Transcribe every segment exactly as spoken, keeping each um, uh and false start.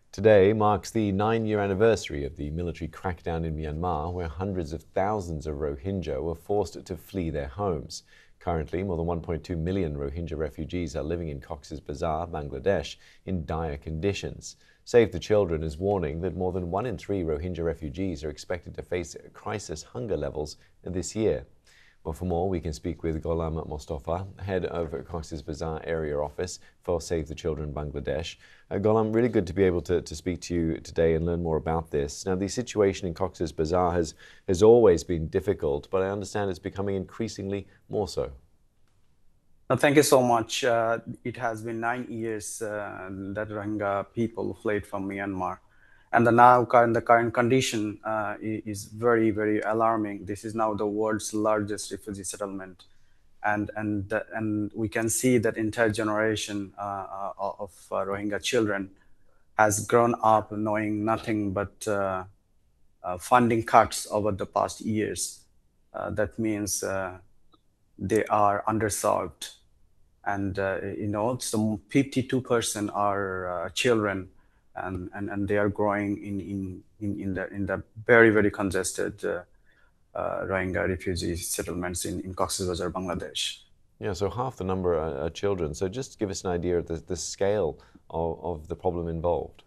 Today marks the nine-year anniversary of the military crackdown in Myanmar, where hundreds of thousands of Rohingya were forced to flee their homes. Currently, more than one point two million Rohingya refugees are living in Cox's Bazar, Bangladesh, in dire conditions. Save the Children is warning that more than one in three Rohingya refugees are expected to face crisis hunger levels this year. Well, for more, we can speak with Gholam Mostofa, head of Cox's Bazar area office for Save the Children Bangladesh. Uh, Gholam, really good to be able to, to speak to you today and learn more about this. Now, the situation in Cox's Bazar has, has always been difficult, but I understand it's becoming increasingly more so. Uh, Thank you so much. Uh, it has been nine years uh, that Rohingya people fled from Myanmar, and the now current the current condition uh, i- is very very alarming. This is now the world's largest refugee settlement, and and the- and we can see that entire generation uh, uh, of uh, Rohingya children has grown up knowing nothing but uh, uh, funding cuts over the past years. Uh, that means uh, they are underserved, and uh, you know some fifty-two percent are uh, children, and, and and they are growing in in in, in the in the very very congested uh, uh, Rohingya refugee settlements in in Cox's Bazar, Bangladesh. Yeah, so half the number are, are children. So just give us an idea of the, the scale of, of the problem involved.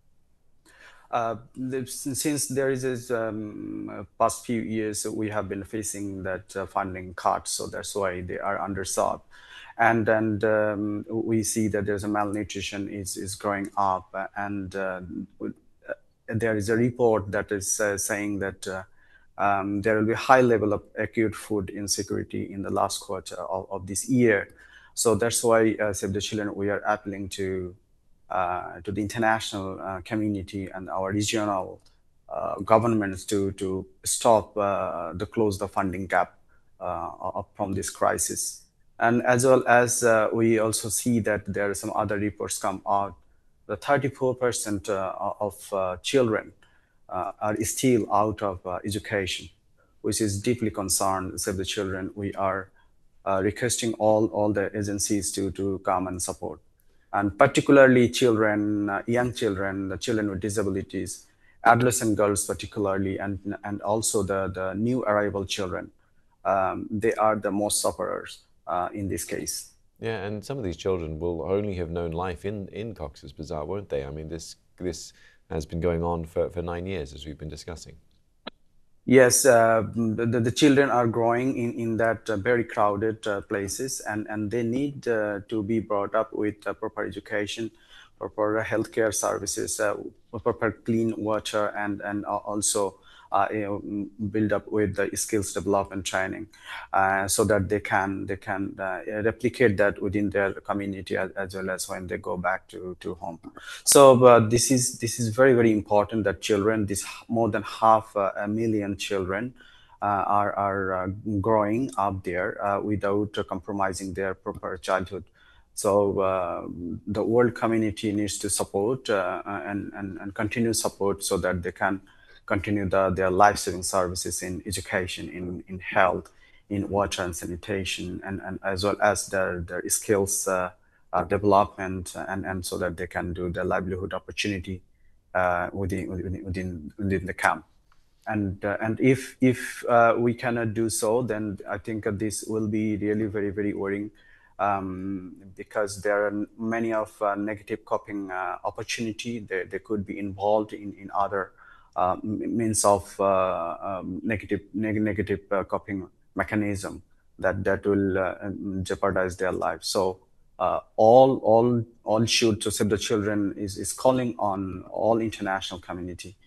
Uh, the- since there is this um, uh, past few years, we have been facing that uh, funding cuts, so that's why they are underserved, and and um, we see that there's a malnutrition is is growing up, uh, and uh, w- uh, there is a report that is uh, saying that uh, um, there will be high level of acute food insecurity in the last quarter of, of this year. So that's why, uh, Save the Children, we are appealing to uh, to the international uh, community and our regional uh, governments to to stop uh, the close the funding gap uh, of- from this crisis. And as well as uh, we also see that there are some other reports come out. The thirty-four percent uh, of uh, children uh, are still out of uh, education, which is deeply concerned. Save the Children, we are uh, requesting all all the agencies to to come and support, and particularly children, uh, young children, the children with disabilities, adolescent girls particularly, and and also the the new arrival children. Um, they are the most sufferers uh, in this case. Yeah, and some of these children will only have known life in, in Cox's Bazar, won't they? I mean, this this has been going on for, for nine years, as we've been discussing. Yes, uh, the, the children are growing in, in that uh, very crowded uh, places, and, and they need uh, to be brought up with uh, proper education, proper healthcare services, uh, proper clean water, and, and al- also uh, you know, mm, build up with the skills development training, uh, so that they can they can uh, replicate that within their community, as, as well as when they go back to, to home. So uh, this is this is very very important that children, this more than half uh, a million children, uh, are are uh, growing up there uh, without uh, compromising their proper childhood. So uh, the world community needs to support uh, and, and and continue support so that they can continue the, their life-saving services in education, in in health, in water and sanitation, and, and as well as their their skills uh, uh, development, and, and so that they can do their livelihood opportunity uh, within, within within within the camp. And uh, and if if uh, we cannot do so, then I think uh, this will be really very very worrying, um, because there are many of uh, negative coping uh, opportunity. They, they could be involved in in other uh, means of uh, um, negative neg- negative uh, coping mechanism that that will uh, um, jeopardize their lives. So uh, all all all should to Save the Children is is calling on all international community,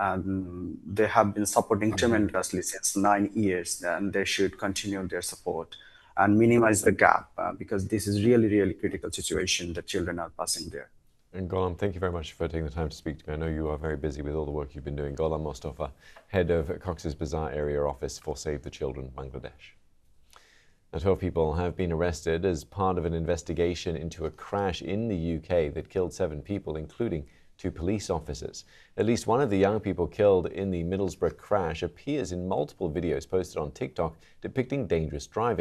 and they have been supporting tremendously since nine years, and they should continue their support and minimize the gap, uh, because this is really, really critical situation that children are passing there. And Gholam, thank you very much for taking the time to speak to me. I know you are very busy with all the work you've been doing. Gholam Mostofa, head of Cox's Bazar area office for Save the Children Bangladesh. Now, twelve people have been arrested as part of an investigation into a crash in the U K that killed seven people, including two police officers. At least one of the young people killed in the Middlesbrough crash appears in multiple videos posted on TikTok depicting dangerous driving.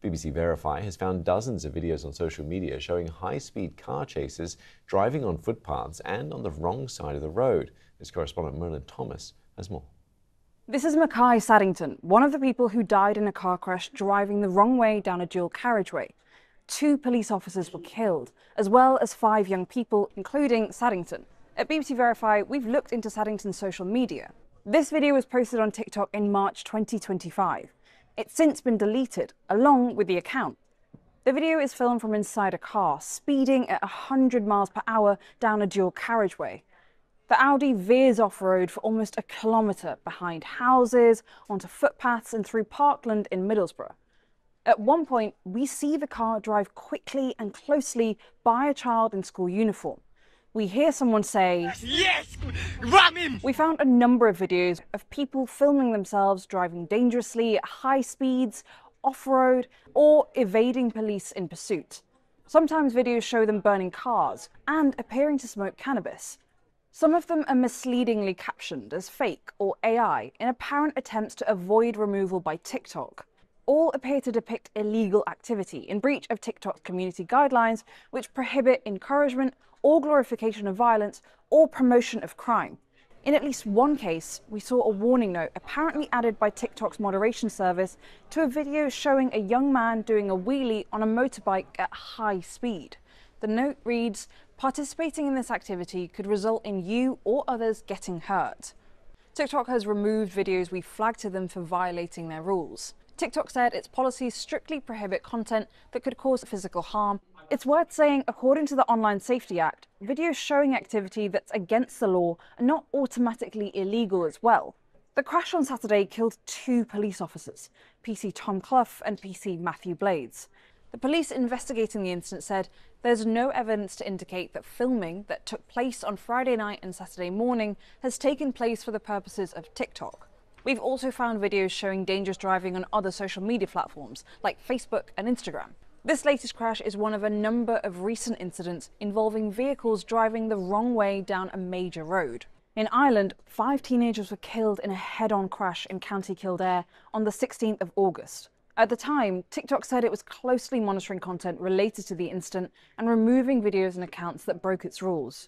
B B C Verify has found dozens of videos on social media showing high-speed car chases driving on footpaths and on the wrong side of the road. This correspondent Merlin Thomas has more. This is Mackay Saddington, one of the people who died in a car crash driving the wrong way down a dual carriageway. Two police officers were killed, as well as five young people, including Saddington. At B B C Verify, we've looked into Saddington's social media. This video was posted on TikTok in March twenty twenty-five. It's since been deleted, along with the account. The video is filmed from inside a car, speeding at one hundred miles per hour down a dual carriageway. The Audi veers off-road for almost a kilometre behind houses, onto footpaths and through parkland in Middlesbrough. At one point, we see the car drive quickly and closely by a child in school uniform. We hear someone say, "Yes, ram him!" We found a number of videos of people filming themselves driving dangerously at high speeds, off-road, or evading police in pursuit. Sometimes videos show them burning cars and appearing to smoke cannabis. Some of them are misleadingly captioned as fake or A I in apparent attempts to avoid removal by TikTok. All appear to depict illegal activity in breach of TikTok's community guidelines, which prohibit encouragement or glorification of violence or promotion of crime. In at least one case, we saw a warning note apparently added by TikTok's moderation service to a video showing a young man doing a wheelie on a motorbike at high speed. The note reads, "Participating in this activity could result in you or others getting hurt." TikTok has removed videos we flagged to them for violating their rules. TikTok said its policies strictly prohibit content that could cause physical harm. It's worth saying, according to the Online Safety Act, videos showing activity that's against the law are not automatically illegal as well. The crash on Saturday killed two police officers, P C Tom Clough and P C Matthew Blades. The police investigating the incident said there's no evidence to indicate that filming that took place on Friday night and Saturday morning has taken place for the purposes of TikTok. We've also found videos showing dangerous driving on other social media platforms like Facebook and Instagram. This latest crash is one of a number of recent incidents involving vehicles driving the wrong way down a major road. In Ireland, five teenagers were killed in a head-on crash in County Kildare on the sixteenth of August. At the time, TikTok said it was closely monitoring content related to the incident and removing videos and accounts that broke its rules.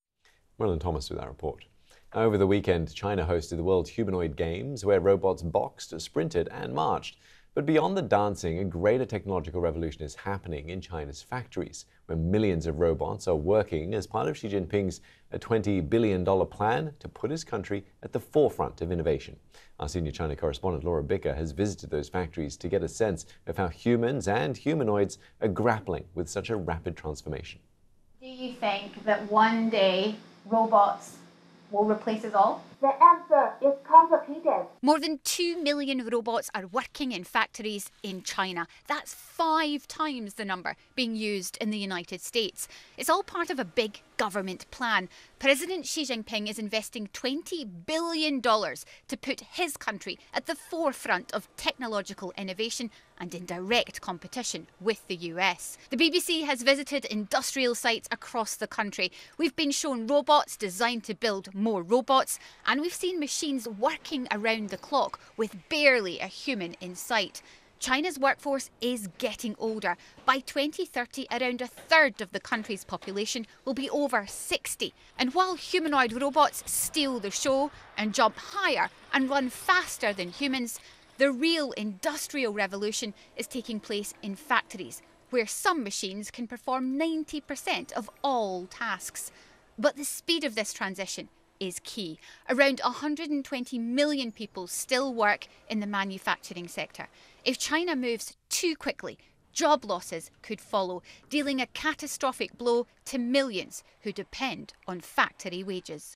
Merlin Thomas with that report. Over the weekend, China hosted the World Humanoid Games, where robots boxed, sprinted and marched. But beyond the dancing, a greater technological revolution is happening in China's factories, where millions of robots are working as part of Xi Jinping's twenty billion dollars plan to put his country at the forefront of innovation. Our senior China correspondent Laura Bicker has visited those factories to get a sense of how humans and humanoids are grappling with such a rapid transformation. Do you think that one day robots will replace us all? The answer is complicated. More than two million robots are working in factories in China. That's five times the number being used in the United States. It's all part of a big government plan. President Xi Jinping is investing twenty billion dollars to put his country at the forefront of technological innovation and in direct competition with the U S. The B B C has visited industrial sites across the country. We've been shown robots designed to build more robots, and we've seen machines working around the clock with barely a human in sight. China's workforce is getting older. By twenty thirty, around a third of the country's population will be over sixty. And while humanoid robots steal the show and jump higher and run faster than humans, the real industrial revolution is taking place in factories, where some machines can perform ninety percent of all tasks. But the speed of this transition is key. Around one hundred twenty million people still work in the manufacturing sector. If China moves too quickly, job losses could follow, dealing a catastrophic blow to millions who depend on factory wages.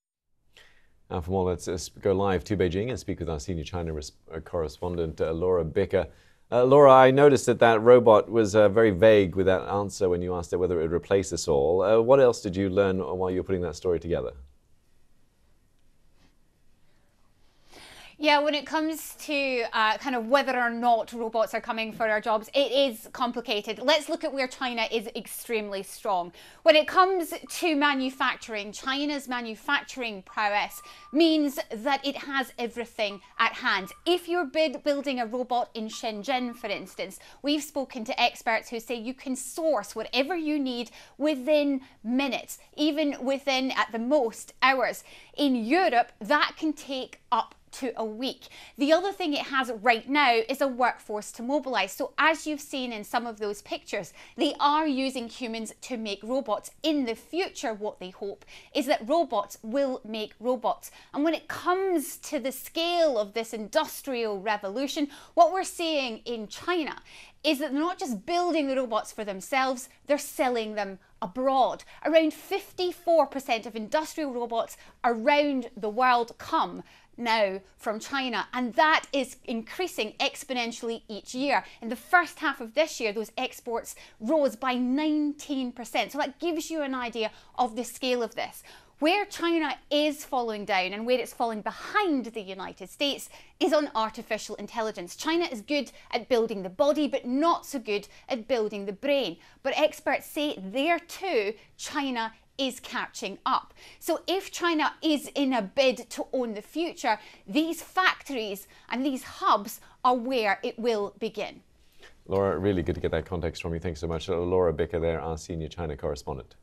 Now for more, let's uh, go live to Beijing and speak with our senior China uh, correspondent, uh, Laura Bicker. Uh, Laura, I noticed that that robot was uh, very vague with that answer when you asked it whether it would replace us all. Uh, what else did you learn while you were putting that story together? Yeah, when it comes to uh, kind of whether or not robots are coming for our jobs, it is complicated. Let's look at where China is extremely strong. When it comes to manufacturing, China's manufacturing prowess means that it has everything at hand. If you're building a robot in Shenzhen, for instance, we've spoken to experts who say you can source whatever you need within minutes, even within, at the most, hours. In Europe, that can take up to a week. The other thing it has right now is a workforce to mobilize. So as you've seen in some of those pictures, they are using humans to make robots. In the future, what they hope is that robots will make robots. And when it comes to the scale of this industrial revolution, what we're seeing in China is that they're not just building the robots for themselves, they're selling them abroad. Around fifty-four percent of industrial robots around the world come now from China, and that is increasing exponentially each year. In the first half of this year, those exports rose by nineteen percent. So that gives you an idea of the scale of this. Where China is falling down and where it's falling behind the United States is on artificial intelligence. China is good at building the body, but not so good at building the brain. But experts say there too, China is catching up. So if China is in a bid to own the future, these factories and these hubs are where it will begin. Laura, really good to get that context from you. Thanks so much. Laura Bicker there, our senior China correspondent.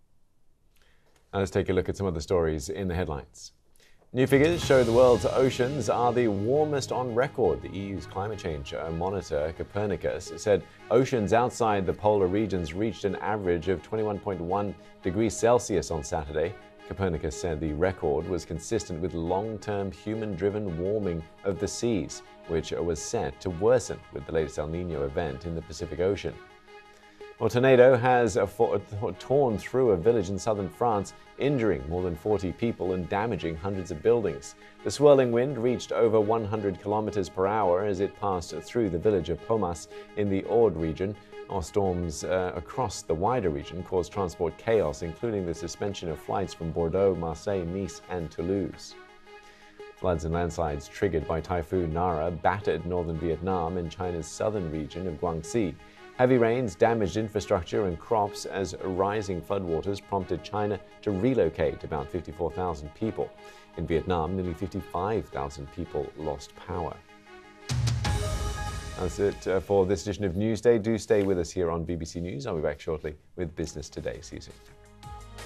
Now let's take a look at some of the stories in the headlines. New figures show the world's oceans are the warmest on record. The E U's climate change monitor, Copernicus, said oceans outside the polar regions reached an average of twenty-one point one degrees Celsius on Saturday. Copernicus said the record was consistent with long-term human-driven warming of the seas, which was set to worsen with the latest El Niño event in the Pacific Ocean. A tornado has a torn through a village in southern France, injuring more than forty people and damaging hundreds of buildings. The swirling wind reached over one hundred kilometers per hour as it passed through the village of Pomas in the Aude region. Our storms uh, across the wider region caused transport chaos, including the suspension of flights from Bordeaux, Marseille, Nice, and Toulouse. Floods and landslides triggered by Typhoon Nara battered northern Vietnam and China's southern region of Guangxi. Heavy rains damaged infrastructure and crops as rising floodwaters prompted China to relocate about fifty-four thousand people. In Vietnam, nearly fifty-five thousand people lost power. That's it uh, for this edition of Newsday. Do stay with us here on B B C News. I'll be back shortly with Business Today. See you soon.